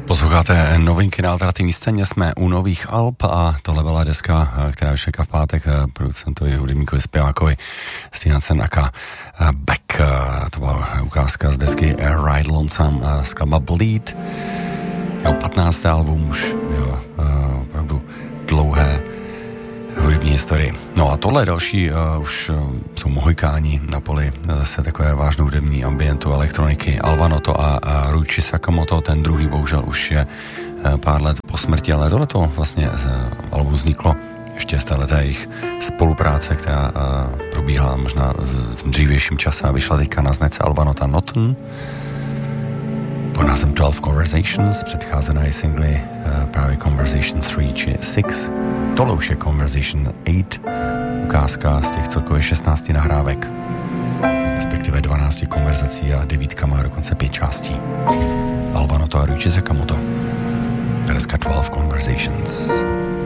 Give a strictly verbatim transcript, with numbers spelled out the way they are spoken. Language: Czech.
Posloucháte novinky na alternativní scéně, jsme u nových alb a tohle byla deska, která vyšla v pátek producentovi, hudebníkovi, zpěvákovi Stinancen aka Beck. To byla ukázka z desky Ride Lonesome, skladba Bleed. Jeho patnácté album už, jo, opravdu dlouhé hudební historii. No a tohle další uh, už uh, jsou Mohikáni na poli, zase takové vážné hudební ambientu, elektroniky, Alvanoto a, a Ryuichi Sakamoto, ten druhý bohužel už je uh, pár let po smrti, ale tohleto vlastně uh, album vzniklo ještě z téhleté jejich spolupráce, která uh, probíhala možná v dřívějším čase a vyšla teďka na značce Alvanota Noten pod názvem twelve Conversations, předcházená je singly uh, právě Conversation three či six. Tohle už je Conversation eight, ukázka z těch celkově šestnácti nahrávek, respektive dvanácti konverzací a devítka má dokonce pět částí. Alvanoto a Ryuichi Sakamoto. Dneska twelve Conversations.